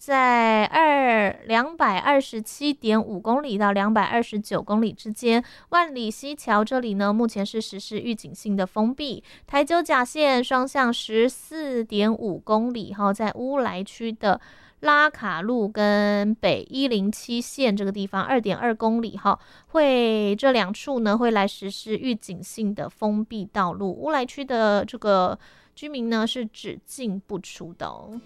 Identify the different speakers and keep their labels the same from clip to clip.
Speaker 1: 在227.5公里到229公里之间。万里溪桥这里呢，目前是实施预警性的封闭。台九甲线双向14.5公里，在乌来区的拉卡路跟北107线这个地方2.2公里，这两处呢会来实施预警性的封闭道路。乌来区的这个居民呢是只进不出的哦。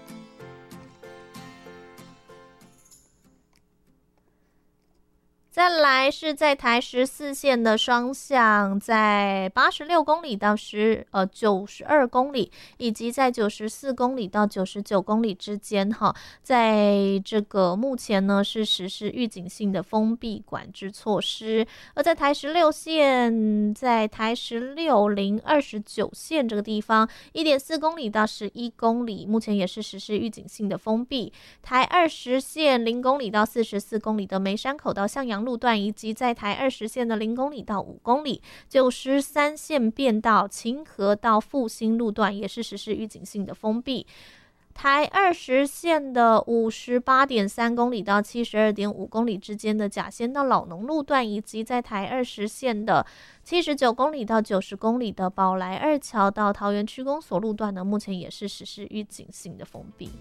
Speaker 1: 再来是在台14线的双向，在86公里到92公里，以及在94公里到99公里之间，在这个目前呢是实施预警性的封闭管制措施。而在台16线，在台16-029线这个地方1.4公里到11公里，目前也是实施预警性的封闭。台20线0公里到44公里的梅山口到向阳路段，以及在台20线的0公里到5公里，93线变道秦河到复兴路段也是实施预警性的封闭。台20线的58.3公里到72.5公里之间的甲仙到老农路段，以及在台20线的79公里到90公里的宝来二桥到桃园区公所路段呢，目前也是实施预警性的封闭。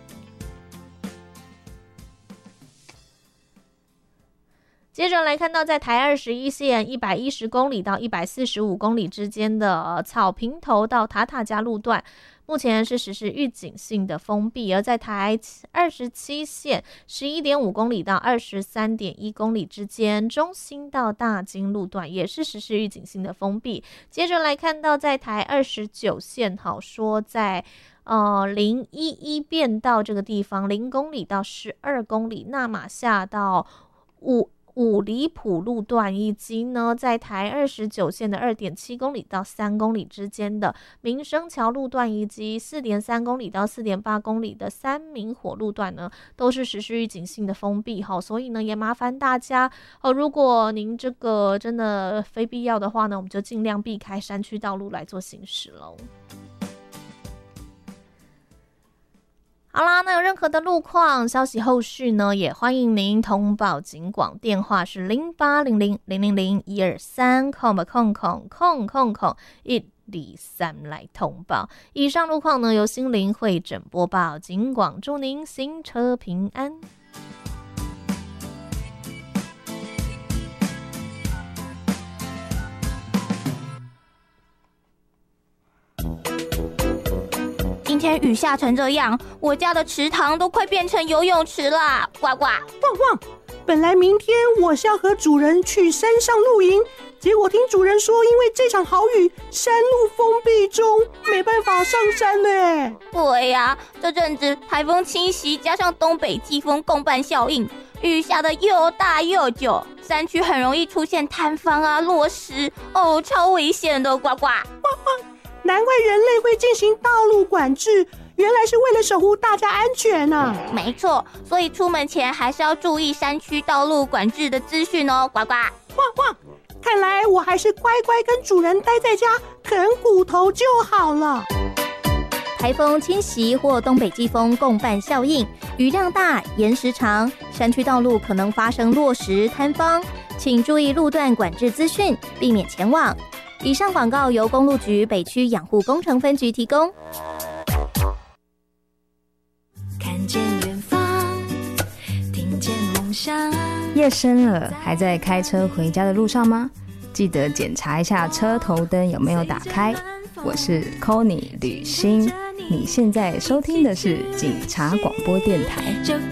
Speaker 1: 接着来看到在台21线110公里到145公里之间的草坪头到塔塔加路段，目前是实施预警性的封闭。而在台27线11.5公里到23.1公里之间，中兴到大金路段也是实施预警性的封闭。接着来看到在台29线，说在011变道这个地方0公里到12公里，纳马夏到五里埔路段，以及呢在台29线的2.7公里到3公里之间的民生桥路段，以及4.3公里到4.8公里的三明火路段呢，都是实施预警性的封闭。所以呢也麻烦大家如果您这个真的非必要的话呢，我们就尽量避开山区道路来做行驶咯。好啦，那有任何的路况消息后续呢，也欢迎您通报警广，电话是0800-000-123-123来通报。以上路况呢由心灵会诊播报，警广祝您行车平安。
Speaker 2: 今天雨下成这样，我家的池塘都快变成游泳池啦！呱呱
Speaker 3: 汪汪！本来明天我是要和主人去山上露营，结果听主人说，因为这场好雨，山路封闭中，没办法上山呢。
Speaker 2: 对呀，这阵子台风侵袭，加上东北季风共伴效应，雨下的又大又久，山区很容易出现坍方啊、落石哦，超危险的！呱呱！
Speaker 3: 汪汪！难怪人类会进行道路管制，原来是为了守护大家安全啊！
Speaker 2: 没错，所以出门前还是要注意山区道路管制的资讯哦！呱呱！
Speaker 3: 汪汪！看来我还是乖乖跟主人待在家啃骨头就好了。
Speaker 4: 台风侵袭或东北季风共伴效应，雨量大、延时长，山区道路可能发生落石、坍方，请注意路段管制资讯，避免前往。以上广告由公路局北区养护工程分局提供。
Speaker 5: 看见远方，听见梦想。
Speaker 6: 夜深了，还在开车回家的路上吗？记得检查一下车头灯有没有打开。我是 Connie 吕欣，你现在收听的是警察广播电台。